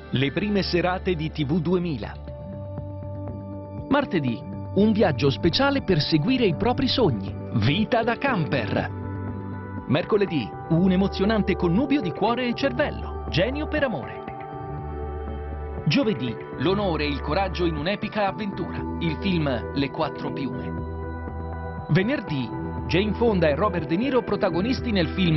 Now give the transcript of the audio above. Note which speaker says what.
Speaker 1: Le prime serate di TV 2000. Martedì, un viaggio speciale per seguire i propri sogni. Vita da camper. Mercoledì, un emozionante connubio di cuore e cervello. Genio per amore. Giovedì, l'onore e il coraggio in un'epica avventura. Il film Le quattro piume. Venerdì, Jane Fonda e Robert De Niro protagonisti nel film